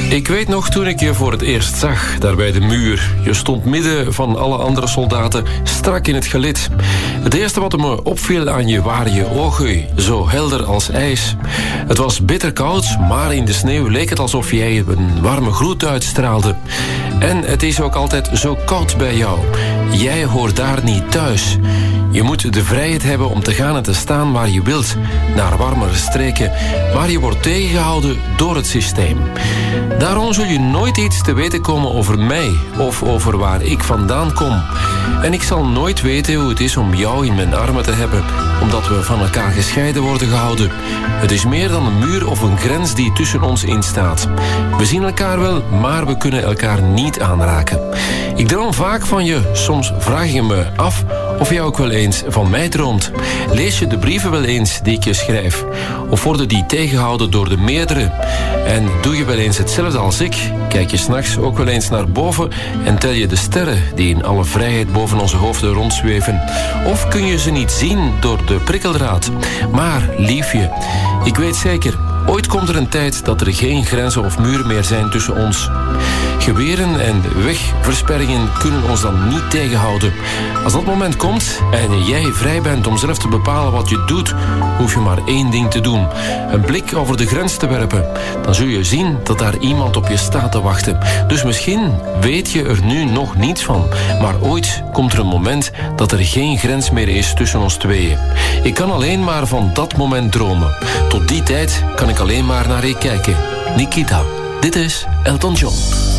Ik weet nog toen ik je voor het eerst zag, daar bij de muur. Je stond midden van alle andere soldaten, strak in het gelid. Het eerste wat me opviel aan je waren je ogen, zo helder als ijs. Het was bitterkoud, maar in de sneeuw leek het alsof jij een warme gloed uitstraalde. En het is ook altijd zo koud bij jou. Jij hoort daar niet thuis. Je moet de vrijheid hebben om te gaan en te staan waar je wilt, naar warmere streken, waar je wordt tegengehouden door het systeem. Daarom zul je nooit iets te weten komen over mij of over waar ik vandaan kom. En ik zal nooit weten hoe het is om jou in mijn armen te hebben, omdat we van elkaar gescheiden worden gehouden. Het is meer dan een muur of een grens die tussen ons instaat. We zien elkaar wel, maar we kunnen elkaar niet aanraken. Ik droom vaak van je, soms vraag je me af of jij ook wel eens van mij droomt. Lees je de brieven wel eens die ik je schrijf? Of worden die tegengehouden door de meerdere? En doe je wel eens hetzelfde als ik? Kijk je 's nachts ook wel eens naar boven en tel je de sterren die in alle vrijheid boven onze hoofden rondzweven? Of kun je ze niet zien door de prikkeldraad? Maar, liefje, ik weet zeker, ooit komt er een tijd dat er geen grenzen of muren meer zijn tussen ons. Geweren en wegversperringen kunnen ons dan niet tegenhouden. Als dat moment komt en jij vrij bent om zelf te bepalen wat je doet, hoef je maar één ding te doen. Een blik over de grens te werpen. Dan zul je zien dat daar iemand op je staat te wachten. Dus misschien weet je er nu nog niets van. Maar ooit komt er een moment dat er geen grens meer is tussen ons tweeën. Ik kan alleen maar van dat moment dromen. Tot die tijd kan ik alleen maar naar je kijken. Nikita, dit is Elton John.